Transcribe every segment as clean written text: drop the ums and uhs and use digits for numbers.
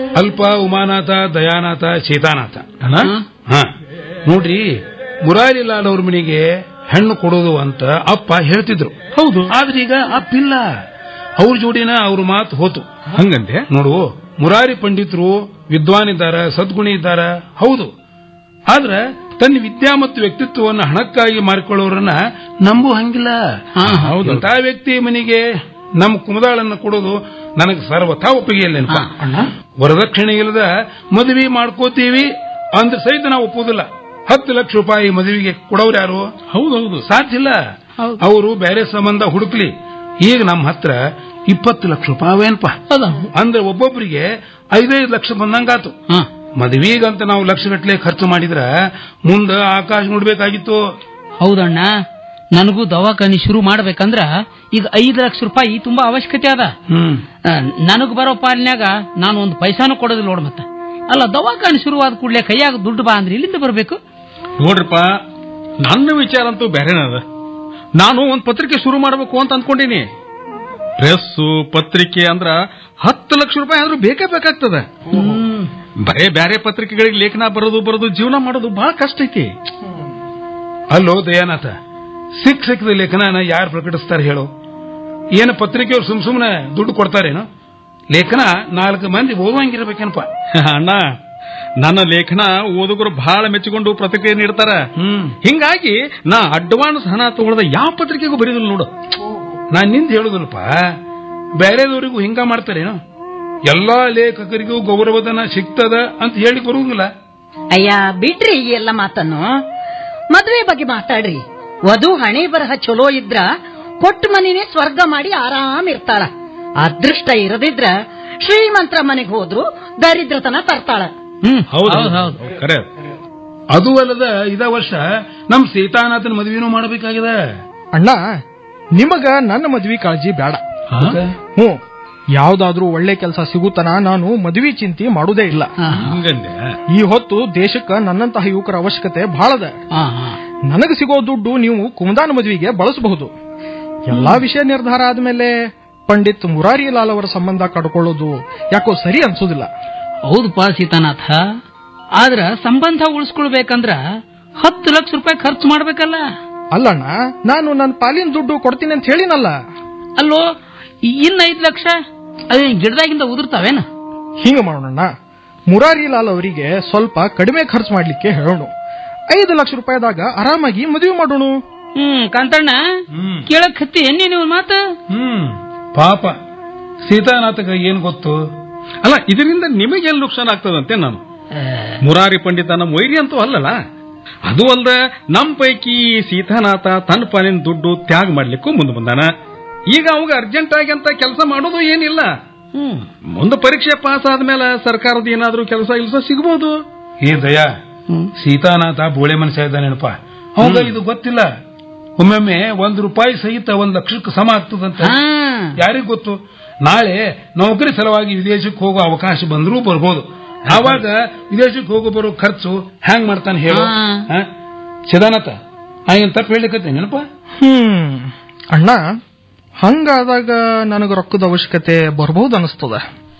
ಅಲ್ಪ, ಉಮಾನಾಥ, ದಯಾನಾಥ, ಚೇತಾನಾಥ. ನೋಡ್ರಿ, ಮುರಾರಿಲಾಲ್ ಅವ್ರ ಮನೆಗೆ ಹೆಣ್ಣು ಕೊಡೋದು ಅಂತ ಅಪ್ಪ ಹೇಳ್ತಿದ್ರು. ಹೌದು. ಆದ್ರೆ ಈಗ ಅಪ್ಪಿಲ್ಲ. ಅವ್ರ ಜೋಡಿನ ಅವ್ರ ಮಾತು ಹೋತು. ಹಂಗಂತೆ ನೋಡು, ಮುರಾರಿ ಪಂಡಿತರು ವಿದ್ವಾನ್ ಇದ್ದಾರ, ಸದ್ಗುಣಿ ಇದ್ದಾರ, ಹೌದು. ಆದ್ರ ತನ್ನ ವಿದ್ಯಾ ಮತ್ತು ವ್ಯಕ್ತಿತ್ವವನ್ನು ಹಣಕ್ಕಾಗಿ ಮಾರಿಕೊಳ್ಳೋರನ್ನ ನಂಬು ಹಂಗಿಲ್ಲ. ಇಂಥ ವ್ಯಕ್ತಿ ಮನೆಗೆ ನಮ್ಮ ಕುಮದಾಳನ್ನು ಕೊಡೋದು ನನಗೆ ಸರ್ವಥಾ ಒಪ್ಪಿಗೆ ಇಲ್ಲ. ವರದಕ್ಷಿಣೆ ಇಲ್ಲದ ಮದುವೆ ಮಾಡ್ಕೋತೀವಿ ಅಂದ್ರೆ ಸಹಿತ ನಾವು ಒಪ್ಪೋದಿಲ್ಲ. 10 ಲಕ್ಷ ರೂಪಾಯಿ ಮದುವೆಗೆ ಕೊಡೋರು ಯಾರು? ಹೌದೌದು, ಸಾಧ್ಯ ಇಲ್ಲ. ಅವರು ಬೇರೆ ಸಂಬಂಧ ಹುಡುಕ್ಲಿ. ಈಗ ನಮ್ಮ ಹತ್ರ 20 ಲಕ್ಷ ರೂಪಾಯಿ ಅವೇನಪ್ಪ ಅಂದ್ರೆ ಒಬ್ಬೊಬ್ಬರಿಗೆ 5-5 ಲಕ್ಷ ಬಂದಂಗಾತು. ಮದುವೆಗಂತ ನಾವು ಲಕ್ಷಗಟ್ಟಲೆ ಖರ್ಚು ಮಾಡಿದ್ರ ಮುಂದೆ ಆಕಾಶ ನೋಡ್ಬೇಕಾಗಿತ್ತು. ಹೌದಣ್ಣ, ನನಗೂ ದವಾಖಾನಿ ಶುರು ಮಾಡ್ಬೇಕಂದ್ರ ಈಗ 5 ಲಕ್ಷ ರೂಪಾಯಿ ತುಂಬಾ ಅವಶ್ಯಕತೆ ಅದ. ನನಗ್ ಬರೋ ಪಾಲಿನಾಗ ನಾನು ಒಂದು ಪೈಸಾನು ಕೊಡೋದಿಲ್ಲ ನೋಡ್. ಮತ್ತೆ ಅಲ್ಲ, ದವಾಖಾನಿ ಶುರುವಾದ ಕೂಡಲೇ ಕೈಯಾಗ ದುಡ್ಡು ಬಾ ಅಂದ್ರೆ ಇಲ್ಲಿಂದ ಬರಬೇಕು? ನೋಡ್ರಪ್ಪ, ನನ್ನ ವಿಚಾರ ಅಂತೂ ಬೇರೆನದ. ನಾನು ಒಂದು ಪತ್ರಿಕೆ ಶುರು ಮಾಡಬೇಕು ಅಂತ ಅಂದ್ಕೊಂಡಿನಿ. ಪ್ರೆಸ್ಸು ಪತ್ರಿಕೆ ಅಂದ್ರ 10 ಲಕ್ಷ ರೂಪಾಯಿ ಆದ್ರೂ ಬೇಕೇ ಬೇಕಾಗ್ತದ. ಬರೇ ಬ್ಯಾರೆ ಪತ್ರಿಕೆಗಳಿಗೆ ಲೇಖನ ಬರೋದು ಜೀವನ ಮಾಡೋದು ಬಹಳ ಕಷ್ಟ ಐತಿ. ಅಲ್ಲೋ ದಯಾನಾಥ, ಸಿಕ್ಕದ ಲೇಖನ ಯಾರು ಪ್ರಕಟಿಸ್ತಾರೆ ಹೇಳೋ? ಏನು ಪತ್ರಿಕೆಯವ್ರು ಸುಮ್ನೆ ದುಡ್ಡು ಕೊಡ್ತಾರೇನು? ಲೇಖನ 4 ಮಂದಿ ಓದುವಂಗಿರ್ಬೇಕೇನಪ್ಪ. ಅಣ್ಣ, ನನ್ನ ಲೇಖನ ಓದುಗರು ಬಹಳ ಮೆಚ್ಚಿಕೊಂಡು ಪ್ರತಿಕ್ರಿಯೆ ನೀಡ್ತಾರ. ಹಿಂಗಾಗಿ ನಾ ಅಡ್ವಾನ್ಸ್ ಹಣ ತಗೊಳ್ಳದ ಯಾವ ಪತ್ರಿಕೆಗೂ ಬರೀದಿಲ್ಲ ನೋಡು. ನಾನ್ ನಿಂದ ಹೇಳುದಲ್ಪ, ಬೇರೆದವರಿಗೂ ಹಿಂಗ ಮಾಡ್ತಾರೇನು? ಎಲ್ಲಾ ಲೇಖಕರಿಗೂ ಗೌರವಧನ ಸಿಗ್ತದ ಅಂತ ಹೇಳಿ ಬರುವುದಿಲ್ಲ. ಅಯ್ಯ ಬಿಡ್ರಿ ಈ ಎಲ್ಲ ಮಾತನ್ನು. ಮದುವೆ ಬಗ್ಗೆ ಮಾತಾಡ್ರಿ. ವಧು ಹಣೆ ಬರಹ ಚಲೋ ಇದ್ರ ಕೊಟ್ಟ ಮನಿನೇ ಸ್ವರ್ಗ ಮಾಡಿ ಆರಾಮ್ ಇರ್ತಾಳ. ಅದೃಷ್ಟ ಇರದಿದ್ರ ಶ್ರೀಮಂತರ ಮನೆಗೆ ಹೋದ್ರು ದರಿದ್ರತನ ತರ್ತಾಳ. ಅದು ಅಲ್ಲದ ಇದ ವರ್ಷ ನಮ್ ಸೀತಾನಾಥನ ಮದುವೆನೂ ಮಾಡಬೇಕಾಗಿದೆ. ಅಣ್ಣ, ನಿಮಗ ನನ್ನ ಮದ್ವಿ ಕಾಳಜಿ ಬೇಡ. ಯಾವ್ದಾದ್ರೂ ಒಳ್ಳೆ ಕೆಲಸ ಸಿಗುತ್ತನ ನಾನು ಮದುವೆ ಚಿಂತೆ ಮಾಡುವುದೇ ಇಲ್ಲ. ಈ ಹೊತ್ತು ದೇಶಕ್ಕ ನನ್ನಂತಹ ಯುವಕರ ಅವಶ್ಯಕತೆ ಬಹಳದ. ನನಗೆ ಸಿಗೋ ದುಡ್ಡು ನೀವು ಕುಮದಾನ ಮದುವೆಗೆ ಬಳಸಬಹುದು. ಎಲ್ಲಾ ವಿಷಯ ನಿರ್ಧಾರ ಆದ್ಮೇಲೆ ಪಂಡಿತ್ ಮುರಾರಿಲಾಲ್ ಅವರ ಸಂಬಂಧ ಕಡ್ಕೊಳ್ಳೋದು ಯಾಕೋ ಸರಿ ಅನ್ಸೋದಿಲ್ಲ. ಹೌದಪ್ಪ ಸೀತಾನಾಥ, ಆದ್ರ ಸಂಬಂಧ ಉಳಿಸ್ಕೊಳ್ಬೇಕಂದ್ರ 10 ಲಕ್ಷ ರೂಪಾಯಿ ಖರ್ಚು ಮಾಡ್ಬೇಕಲ್ಲ. ಅಲ್ಲಣ್ಣ, ನಾನು ನನ್ನ ಪಾಲಿನ ದುಡ್ಡು ಕೊಡ್ತೀನಿ ಅಂತ ಹೇಳಿನಲ್ಲ. ಅಲ್ಲೋ, ಇನ್ನ 5 ಲಕ್ಷ ಅದೇನ್ ಗಿಡದಾಗಿಂದ ಉದುರ್ತಾವೇನ? ಹಿಂಗ ಮಾಡೋಣ, ಮುರಾರಿಲಾಲ್ ಅವರಿಗೆ ಸ್ವಲ್ಪ ಕಡಿಮೆ ಖರ್ಚು ಮಾಡ್ಲಿಕ್ಕೆ ಹೇಳೋಣ. 5 ಲಕ್ಷ ರೂಪಾಯಿದಾಗ ಆರಾಮಾಗಿ ಮದುವೆ ಮಾಡೋಣ. ಕಾಂತಣ್ಣ, ಕೇಳಕ್ ಹತ್ತಿ ಎನ್ನಿ ನೀವು ಮಾತು? ಪಾಪ ಸೀತಾನಾಥಗ ಏನ್ ಗೊತ್ತು? ಅಲ್ಲ, ಇದರಿಂದ ನಿಮಗೆಲ್ಲ ನುಕ್ಸಾನ ಆಗ್ತದಂತೆ. ನಾನು ಮುರಾರಿ ಪಂಡಿತ ನಮ್ಮ ವೈರಿ ಅಂತೂ ಅಲ್ಲಲ್ಲ. ಅದು ಅಲ್ದ ನಮ್ ಪೈಕಿ ಸೀತಾನಾಥ ತನ್ನ ಪಾಲಿನ ದುಡ್ಡು ತ್ಯಾಗ ಮಾಡ್ಲಿಕ್ಕೂ ಮುಂದೆ ಬಂದಾನ. ಈಗ ಅವಾಗ ಅರ್ಜೆಂಟ್ ಆಗಿ ಅಂತ ಕೆಲಸ ಮಾಡೋದು ಏನಿಲ್ಲ. ಮುಂದೆ ಪರೀಕ್ಷೆ ಪಾಸ್ ಆದ್ಮೇಲೆ ಸರ್ಕಾರದ ಏನಾದ್ರೂ ಕೆಲಸ ಇಲ್ಸ ಸಿಗಬಹುದು. ಏ ದಯಾ, ಸೀತಾನಾಥ ಬೋಳೆ ಮನುಷ್ಯ ಇದ್ದಾನೇನಪ್ಪ. ಅವಾಗ ಇದು ಗೊತ್ತಿಲ್ಲ. ಒಮ್ಮೊಮ್ಮೆ 1 ರೂಪಾಯಿ ಸಹಿತ 1 ಲಕ್ಷಕ್ಕೆ ಸಮ ಆಗ್ತದಂತ. ಯಾರಿಗ್ ಗೊತ್ತು? ನಾಳೆ ನೌಕರಿ ಸಲುವಾಗಿ ವಿದೇಶಕ್ಕೆ ಹೋಗೋ ಅವಕಾಶ ಬಂದರೂ ಬರ್ಬೋದು. ಆವಾಗ ವಿದೇಶಕ್ಕೆ ಹೋಗೋ ಬರೋ ಖರ್ಚು ಹ್ಯಾಂಗ್ ಮಾಡ್ತಾನೆ ಹೇಳು? ಸದಾನಾಥ, ಏನ್ ತಪ್ಪು ಹೇಳಿಕತ್ತೆ ನೆನಪ? ಅಣ್ಣ, ಹಂಗಾದಾಗ ನನಗ ರೊಕ್ಕದ ಅವಶ್ಯಕತೆ ಬರ್ಬಹುದು ಅನಿಸ್ತದ.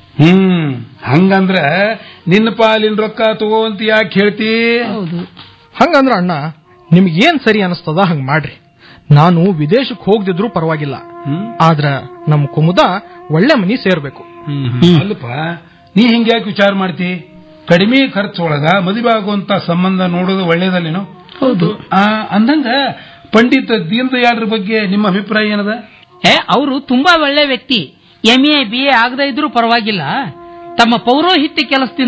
ಹಂಗಂದ್ರ ನಿನ್ನ ಪಾಲಿನ ರೊಕ್ಕ ತಗೋಂತ ಯಾಕೆ ಹೇಳ್ತಿ? ಹಂಗಂದ್ರ ಅಣ್ಣ, ನಿಮ್ಗೇನ್ ಸರಿ ಅನಿಸ್ತದ ಹಂಗ ಮಾಡ್ರಿ. ನಾನು ವಿದೇಶಕ್ಕೆ ಹೋಗದಿದ್ರು ಪರವಾಗಿಲ್ಲ. ಆದ್ರ ನಮ್ ಕುಮುದ ಒಳ್ಳೆ ಮನಿ ಸೇರ್ಬೇಕು. ಅಲ್ಲಪ್ಪ, ನೀ ಹಿಂಗ್ಯಾಕೆ ವಿಚಾರ ಮಾಡ್ತಿ? ಕಡಿಮೆ ಖರ್ಚೊಳಗ ಮದುವೆ ಆಗುವಂತ ಸಂಬಂಧ ನೋಡೋದು ಒಳ್ಳೇದಲ್ಲೇನು? ಹೌದು. ಅಂದಂಗ ಪಂಡಿತ ದೀನ್ ದಯಾಳ್ರ ಬಗ್ಗೆ ನಿಮ್ಮ ಅಭಿಪ್ರಾಯ ಏನದ? ಅವರು ತುಂಬಾ ಒಳ್ಳೆ ವ್ಯಕ್ತಿ. MA BA ಆಗದ ಇದ್ರೂ ಪರವಾಗಿಲ್ಲ. ತಮ್ಮ ಪೌರೋಹಿತ್ಯ ಕೆಲಸದಿಂದ